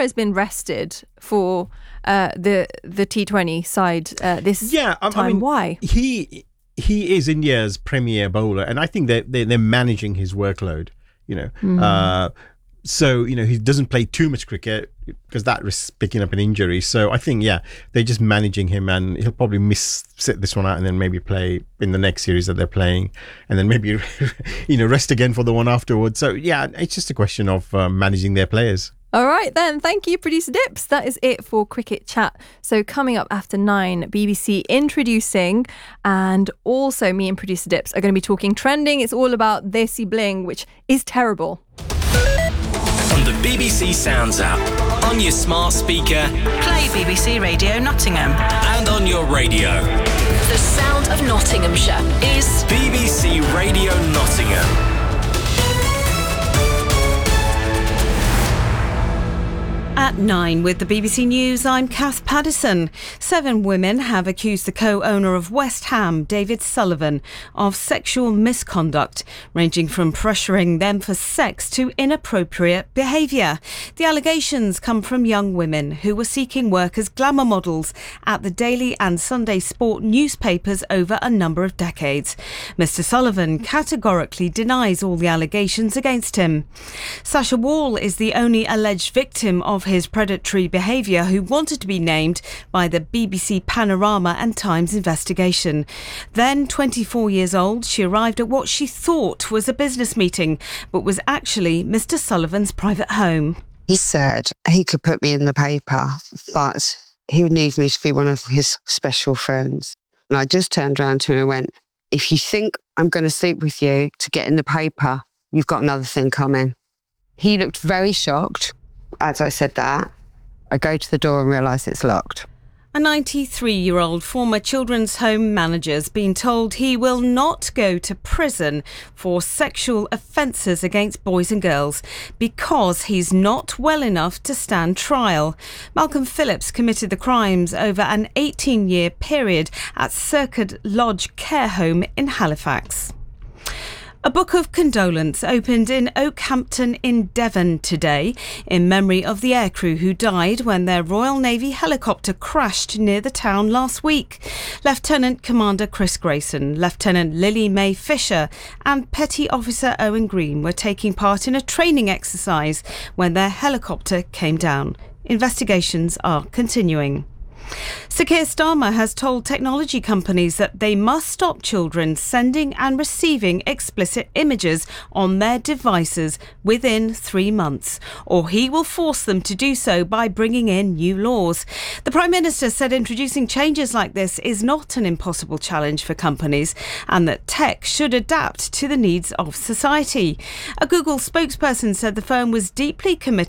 has been rested for the T20 side this time. I mean, why? He is India's premier bowler, and I think they're managing his workload. So, he doesn't play too much cricket because that risks picking up an injury. So I think, they're just managing him, and he'll probably sit this one out and then maybe play in the next series that they're playing, and then maybe, rest again for the one afterwards. So, it's just a question of managing their players. All right then, thank you, Producer Dips. That is it for Cricket Chat. So coming up after 9, BBC Introducing, and also me and Producer Dips are going to be talking trending. It's all about Desi Bling, which is terrible. On the BBC Sounds app, on your smart speaker, play BBC Radio Nottingham, and on your radio. The sound of Nottinghamshire is BBC Radio Nottingham. At 9 with the BBC News, I'm Kath Paddison. 7 women have accused the co-owner of West Ham, David Sullivan, of sexual misconduct, ranging from pressuring them for sex to inappropriate behaviour. The allegations come from young women who were seeking work as glamour models at the Daily and Sunday Sport newspapers over a number of decades. Mr Sullivan categorically denies all the allegations against him. Sasha Wall is the only alleged victim of his predatory behaviour who wanted to be named by the BBC Panorama and Times investigation. Then, 24 years old, she arrived at what she thought was a business meeting, but was actually Mr Sullivan's private home. He said he could put me in the paper, but he would need me to be one of his special friends. And I just turned around to him and went, if you think I'm going to sleep with you to get in the paper, you've got another thing coming. He looked very shocked. As I said that, I go to the door and realise it's locked. A 93-year-old former children's home manager's been told he will not go to prison for sexual offences against boys and girls because he's not well enough to stand trial. Malcolm Phillips committed the crimes over an 18-year period at Circuit Lodge Care Home in Halifax. A book of condolence opened in Oakhampton in Devon today in memory of the aircrew who died when their Royal Navy helicopter crashed near the town last week. Lieutenant Commander Chris Grayson, Lieutenant Lily May Fisher and Petty Officer Owen Green were taking part in a training exercise when their helicopter came down. Investigations are continuing. Sir Keir Starmer has told technology companies that they must stop children sending and receiving explicit images on their devices within 3 months, or he will force them to do so by bringing in new laws. The Prime Minister said introducing changes like this is not an impossible challenge for companies and that tech should adapt to the needs of society. A Google spokesperson said the firm was deeply committed